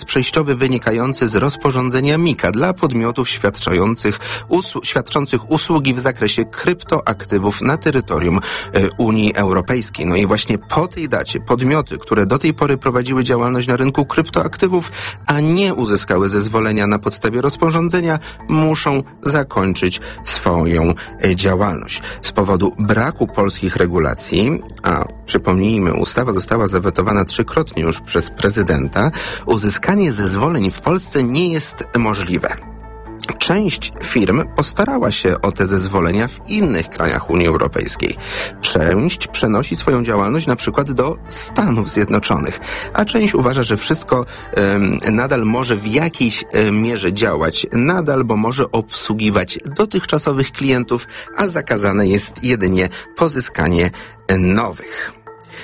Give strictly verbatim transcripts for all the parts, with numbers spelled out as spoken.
przejściowy wynikający z rozporządzenia MiCA dla podmiotów świadczących, usłu- świadczących usługi w zakresie kryptoaktywów na terytorium e, Unii Europejskiej. No i właśnie po tej dacie podmioty, które do tej pory prowadziły działalność na rynku kryptoaktywów, a nie uzyskały zezwolenia na podstawie rozporządzenia, muszą zakończyć swoją e, działalność. Z powodu braku polskich regulacji, a przypomnijmy, ustawa została zawetowana trzykrotnie już przez prezydenta, uzyskanie zezwoleń w Polsce nie jest możliwe. Część firm postarała się o te zezwolenia w innych krajach Unii Europejskiej. Część przenosi swoją działalność na przykład do Stanów Zjednoczonych, a część uważa, że wszystko um, nadal może w jakiejś um, mierze działać, nadal, bo może obsługiwać dotychczasowych klientów, a zakazane jest jedynie pozyskanie nowych.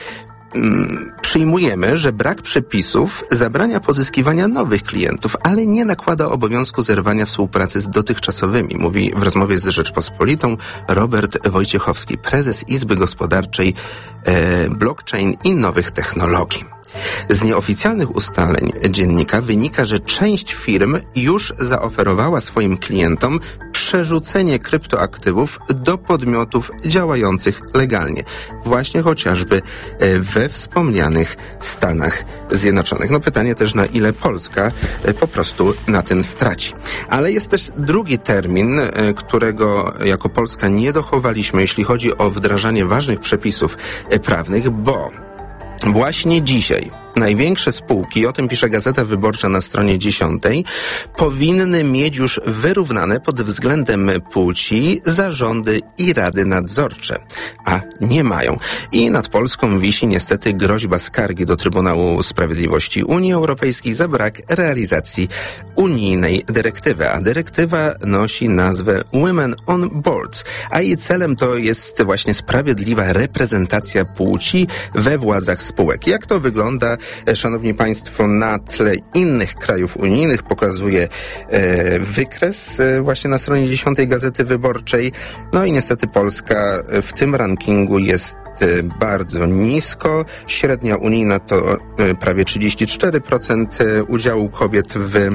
Przyjmujemy, że brak przepisów zabrania pozyskiwania nowych klientów, ale nie nakłada obowiązku zerwania współpracy z dotychczasowymi, mówi w rozmowie z Rzeczpospolitą Robert Wojciechowski, prezes Izby Gospodarczej e, Blockchain i Nowych Technologii. Z nieoficjalnych ustaleń dziennika wynika, że część firm już zaoferowała swoim klientom przerzucenie kryptoaktywów do podmiotów działających legalnie, właśnie chociażby we wspomnianych Stanach Zjednoczonych. No pytanie też, na ile Polska po prostu na tym straci. Ale jest też drugi termin, którego jako Polska nie dochowaliśmy, jeśli chodzi o wdrażanie ważnych przepisów prawnych, bo właśnie dzisiaj największe spółki, o tym pisze Gazeta Wyborcza na stronie dziesiątej, powinny mieć już wyrównane pod względem płci zarządy i rady nadzorcze, a nie mają. I nad Polską wisi niestety groźba skargi do Trybunału Sprawiedliwości Unii Europejskiej za brak realizacji unijnej dyrektywy, a dyrektywa nosi nazwę Women on Boards, a jej celem to jest właśnie sprawiedliwa reprezentacja płci we władzach spółek. Jak to wygląda, szanowni państwo, na tle innych krajów unijnych? Pokazuje e, wykres e, właśnie na stronie dziesiątej Gazety Wyborczej. No i niestety Polska w tym rankingu jest e, bardzo nisko. Średnia unijna to e, prawie trzydzieści cztery procent udziału kobiet w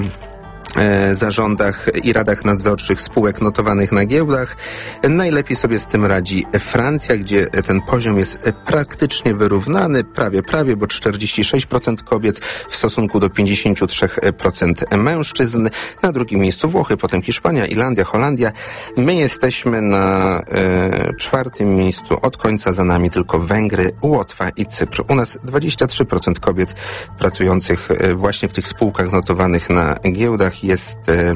zarządach i radach nadzorczych spółek notowanych na giełdach. Najlepiej sobie z tym radzi Francja, gdzie ten poziom jest praktycznie wyrównany, prawie, prawie, bo czterdzieści sześć procent kobiet w stosunku do pięćdziesiąt trzy procent mężczyzn. Na drugim miejscu Włochy, potem Hiszpania, Irlandia, Holandia. My jesteśmy na e, czwartym miejscu, od końca za nami tylko Węgry, Łotwa i Cypr. U nas dwadzieścia trzy procent kobiet pracujących właśnie w tych spółkach notowanych na giełdach jest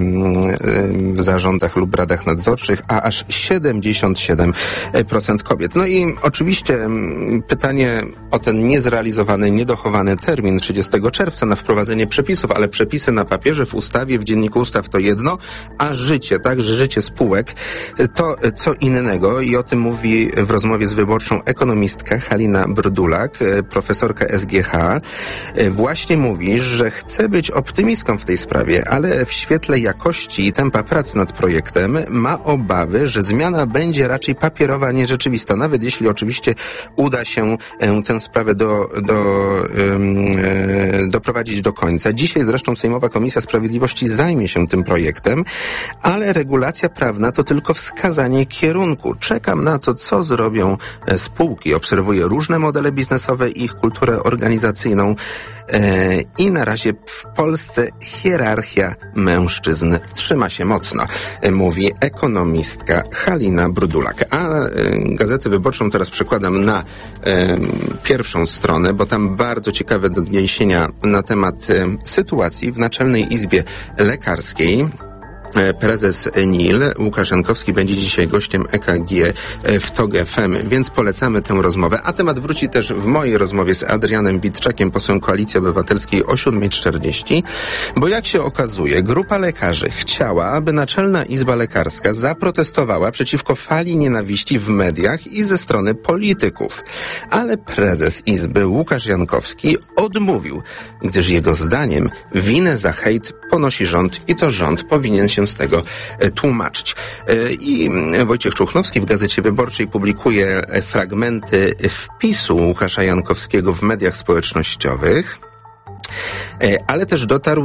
w zarządach lub radach nadzorczych, a aż siedemdziesiąt siedem procent kobiet. No i oczywiście pytanie o ten niezrealizowany, niedochowany termin trzydziestego czerwca na wprowadzenie przepisów, ale przepisy na papierze, w ustawie, w dzienniku ustaw to jedno, a życie, także życie spółek to co innego i o tym mówi w rozmowie z Wyborczą ekonomistka Halina Brdulak, profesorka S G H. Właśnie mówi, że chce być optymistką w tej sprawie, ale w świetle jakości i tempa prac nad projektem ma obawy, że zmiana będzie raczej papierowa, nie rzeczywista, nawet jeśli oczywiście uda się tę sprawę do, do, um, doprowadzić do końca. Dzisiaj zresztą Sejmowa Komisja Sprawiedliwości zajmie się tym projektem, ale regulacja prawna to tylko wskazanie kierunku. Czekam na to, co zrobią spółki. Obserwuję różne modele biznesowe i ich kulturę organizacyjną e, i na razie w Polsce hierarchia mężczyzn trzyma się mocno, mówi ekonomistka Halina Brdulak. A e, Gazetę Wyborczą teraz przekładam na e, pierwszą stronę, bo tam bardzo ciekawe doniesienia na temat e, sytuacji w Naczelnej Izbie Lekarskiej. Prezes N I L, Łukasz Jankowski, będzie dzisiaj gościem E K G w T O G F M, więc polecamy tę rozmowę. A temat wróci też w mojej rozmowie z Adrianem Witczakiem, posłem Koalicji Obywatelskiej o siódma czterdzieści, bo jak się okazuje, grupa lekarzy chciała, aby Naczelna Izba Lekarska zaprotestowała przeciwko fali nienawiści w mediach i ze strony polityków. Ale prezes Izby, Łukasz Jankowski, odmówił, gdyż jego zdaniem winę za hejt ponosi rząd i to rząd powinien się z tego tłumaczyć. I Wojciech Czuchnowski w Gazecie Wyborczej publikuje fragmenty wpisu Łukasza Jankowskiego w mediach społecznościowych. Ale też dotarł